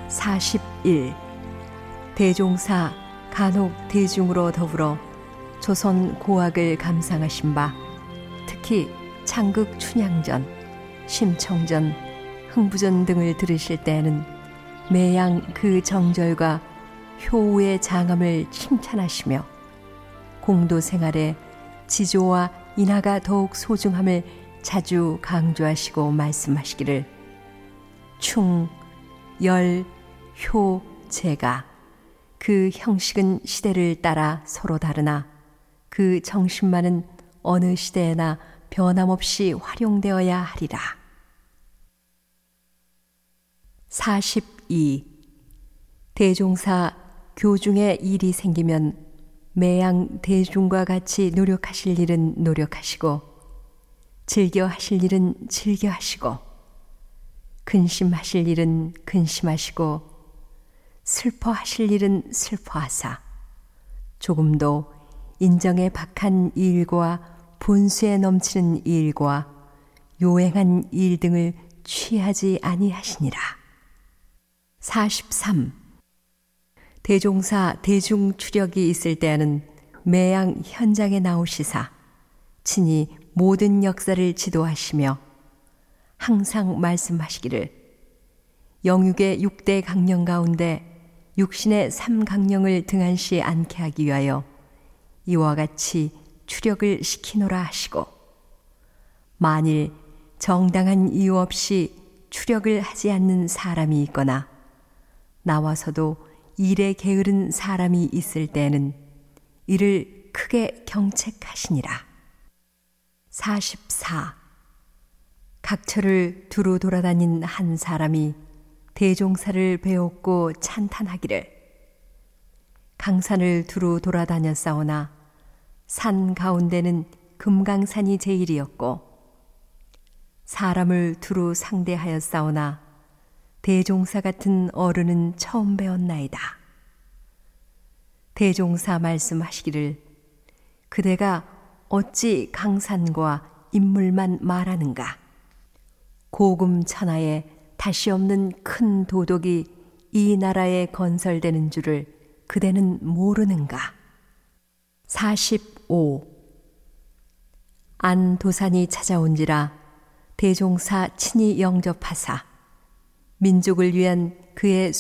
41. 대종사 간혹 대중으로 더불어 조선 고학을 감상하신 바, 특히 창극 춘향전, 심청전, 흥부전 등을 들으실 때에는 매양 그 정절과 효우의 장엄을 칭찬하시며 공도 생활에 지조와 인하가 더욱 소중함을 자주 강조하시고 말씀하시기를, 충, 열, 효, 제가 그 형식은 시대를 따라 서로 다르나 그 정신만은 어느 시대에나 변함없이 활용되어야 하리라. 42. 대종사 교중에 일이 생기면 매양 대중과 같이 노력하실 일은 노력하시고 즐겨 하실 일은 즐겨 하시고 근심하실 일은 근심하시고 슬퍼하실 일은 슬퍼하사 조금도 인정에 박한 일과 본수에 넘치는 일과 요행한 일 등을 취하지 아니하시니라. 43. 대종사 대중 추력이 있을 때에는 매양 현장에 나오시사 친히 모든 역사를 지도하시며 항상 말씀하시기를, 영육의 6대 강령 가운데 육신의 3강령을 등한시 않게 하기 위하여 이와 같이 추력을 시키노라 하시고, 만일 정당한 이유 없이 추력을 하지 않는 사람이 있거나 나와서도 일에 게으른 사람이 있을 때에는 이를 크게 경책하시니라. 44. 각처를 두루 돌아다닌 한 사람이 대종사를 배웠고 찬탄하기를, 강산을 두루 돌아다녔사오나 산 가운데는 금강산이 제일이었고 사람을 두루 상대하였사오나 대종사 같은 어른은 처음 배웠나이다. 대종사 말씀하시기를, 그대가 어찌 강산과 인물만 말하는가? 고금 천하에 다시 없는 큰 도덕이 이 나라에 건설되는 줄을 그대는 모르는가? 45. 안도산이 찾아온지라 대종사 친히 영접하사 민족을 위한 그의